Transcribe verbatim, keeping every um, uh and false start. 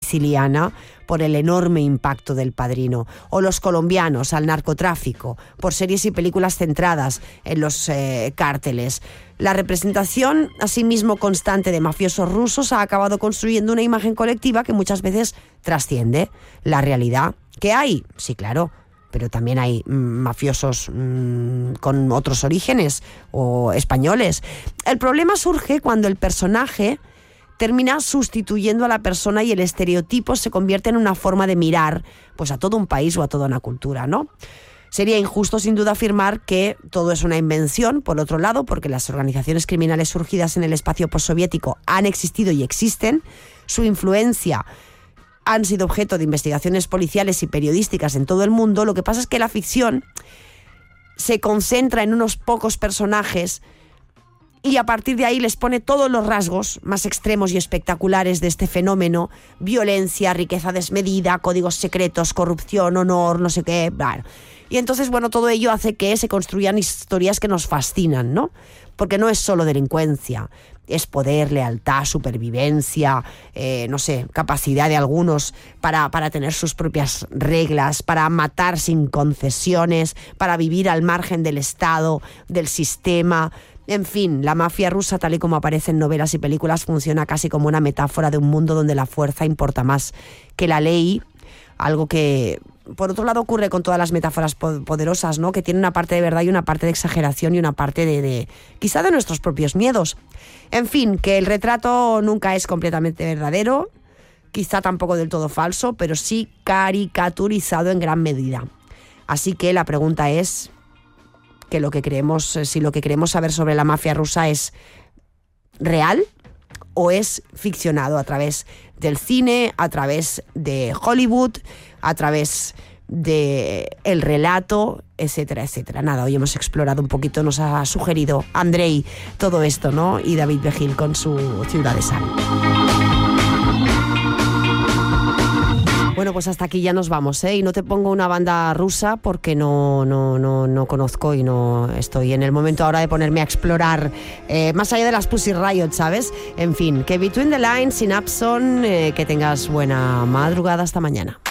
siciliana por el enorme impacto del Padrino, o los colombianos al narcotráfico por series y películas centradas en los eh, cárteles. La representación, asimismo constante, de mafiosos rusos ha acabado construyendo una imagen colectiva que muchas veces trasciende la realidad. ¿Qué hay? Sí, claro, pero también hay mm, mafiosos mm, con otros orígenes o españoles. El problema surge cuando el personaje termina sustituyendo a la persona y el estereotipo se convierte en una forma de mirar pues a todo un país o a toda una cultura, ¿no? Sería injusto sin duda afirmar que todo es una invención, por otro lado, porque las organizaciones criminales surgidas en el espacio postsoviético han existido y existen. Su influencia han sido objeto de investigaciones policiales y periodísticas en todo el mundo. Lo que pasa es que la ficción se concentra en unos pocos personajes y a partir de ahí les pone todos los rasgos más extremos y espectaculares de este fenómeno: violencia, riqueza desmedida, códigos secretos, corrupción, honor, no sé qué. Bueno. Y entonces, bueno, todo ello hace que se construyan historias que nos fascinan, ¿no? Porque no es solo delincuencia, es poder, lealtad, supervivencia, eh, no sé, capacidad de algunos para, para tener sus propias reglas, para matar sin concesiones, para vivir al margen del Estado, del sistema. En fin, la mafia rusa, tal y como aparece en novelas y películas, funciona casi como una metáfora de un mundo donde la fuerza importa más que la ley, algo que, por otro lado, ocurre con todas las metáforas poderosas, ¿no? Que tienen una parte de verdad y una parte de exageración y una parte de, de quizá de nuestros propios miedos. En fin, que el retrato nunca es completamente verdadero, quizá tampoco del todo falso, pero sí caricaturizado en gran medida. Así que la pregunta es que lo que creemos, si lo que queremos saber sobre la mafia rusa es real o es ficcionado a través del cine, a través de Hollywood, a través de el relato, etcétera, etcétera. Nada, hoy hemos explorado un poquito, nos ha sugerido Andrei todo esto, ¿no? Y David Begil con su Ciudad de Sal. Bueno, pues hasta aquí ya nos vamos, ¿eh? Y no te pongo una banda rusa porque no, no, no, no conozco y no estoy en el momento ahora de ponerme a explorar eh, más allá de las Pussy Riot, ¿sabes? En fin, que Between the Lines, Synapson, eh, que tengas buena madrugada, hasta mañana.